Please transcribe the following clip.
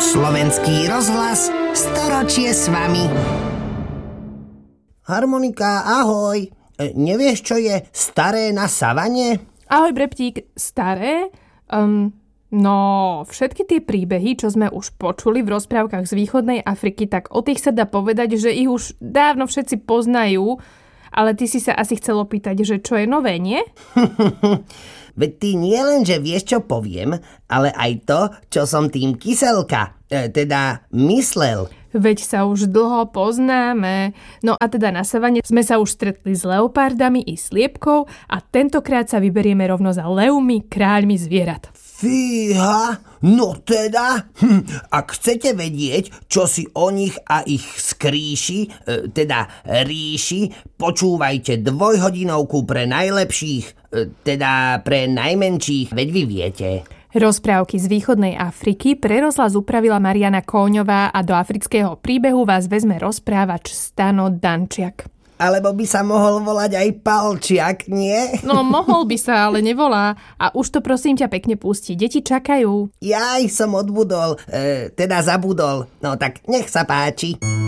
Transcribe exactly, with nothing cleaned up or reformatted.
Slovenský rozhlas, storočie s vami. Harmonika, ahoj. E, nevieš, čo je staré na savane? Ahoj, Breptík. Staré? Um, no, všetky tie príbehy, čo sme už počuli v rozprávkach z východnej Afriky, tak o tých sa dá povedať, že ich už dávno všetci poznajú, ale ty si sa asi chcel opýtať, že čo je nové, nie? Veď ty nie len, že vieš, čo poviem, ale aj to, čo som tým kyselka, e, teda myslel. Veď sa už dlho poznáme. No a teda na savane sme sa už stretli s leopardami i sliepkou a tentokrát sa vyberieme rovno za levmi, kráľmi zvierat. Fíha, no teda, hm, ak chcete vedieť, čo si o nich a ich skríši, e, teda ríši, počúvajte dvojhodinovku pre najlepších, e, teda pre najmenších, veď vy viete. Rozprávky z východnej Afriky pre rozhlas upravila Mariana Kóňová a do afrického príbehu vás vezme rozprávač Stano Dančiak. Alebo by sa mohol volať aj Palčiak, nie? No, mohol by sa, ale nevolá. A už to prosím ťa pekne pustí. Deti čakajú. Jaj, som odbudol, e, teda zabudol. No tak nech sa páči.